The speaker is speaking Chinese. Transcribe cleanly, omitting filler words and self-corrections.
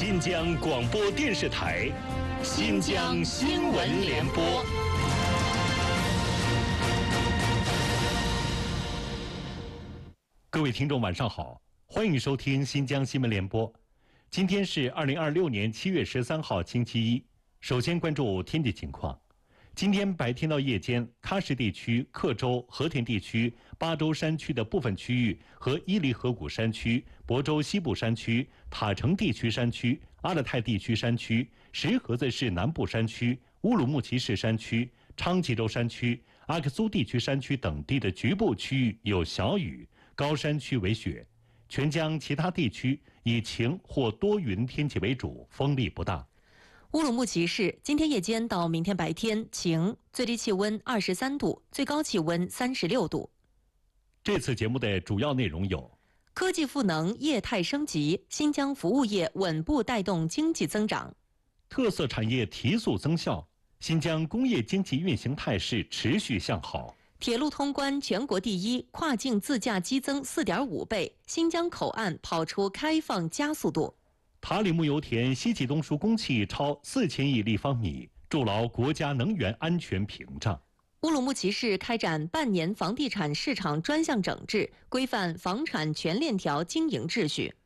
新疆广播电视台新疆新闻联播。各位听众晚上好，欢迎收听新疆新闻联播。今天是2026年7月13号星期一。首先关注天气情况。今天白天到夜间，喀什地区、克州、和田地区、巴州山区的部分区域和伊犁河谷山区、亳州西部山区、塔城地区山区、阿勒泰地区山区、石河子市南部山区、乌鲁木齐市山区、昌吉州山区、阿克苏地区山区等地的局部区域有小雨，高山区为雪。全疆其他地区以晴或多云天气为主，风力不大。 乌鲁木齐市今天夜间到明天白天晴，最低气温23度，最高气温36度。 这次节目的主要内容有： 科技赋能业态升级，新疆服务业稳步带动经济增长； 特色产业提速增效，新疆工业经济运行态势持续向好； 铁路通关全国第一，跨境自驾激增4.5倍，新疆口岸跑出开放加速度。 塔里木油田西启东输供气超4000亿立方米，筑牢国家能源安全屏障。 乌鲁木齐市开展半年房地产市场专项整治，规范房产全链条经营秩序。